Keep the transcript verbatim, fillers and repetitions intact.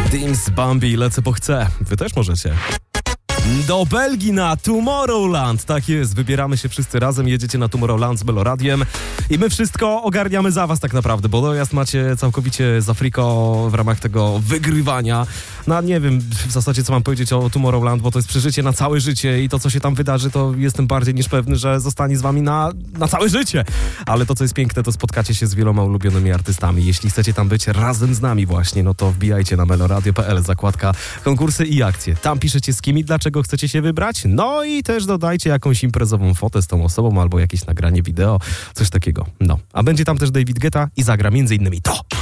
Dims, Bambi, lecę po chcę. Wy też możecie. Do Belgii na Tomorrowland. Tak jest, wybieramy się wszyscy razem, jedziecie na Tomorrowland z Meloradiem i my wszystko ogarniamy za was tak naprawdę, bo dojazd macie całkowicie z Afriko w ramach tego wygrywania. No nie wiem w zasadzie co mam powiedzieć o Tomorrowland, bo to jest przeżycie na całe życie i to co się tam wydarzy, to jestem bardziej niż pewny, że zostanie z wami na, na całe życie. Ale to co jest piękne, to spotkacie się z wieloma ulubionymi artystami. Jeśli chcecie tam być razem z nami właśnie, no to wbijajcie na meloradio kropka p l, zakładka konkursy i akcje. Tam piszecie z kim i dlaczego chcecie się wybrać, no i też dodajcie jakąś imprezową fotę z tą osobą albo jakieś nagranie wideo, coś takiego. No, a będzie tam też David Guetta i zagra między innymi to.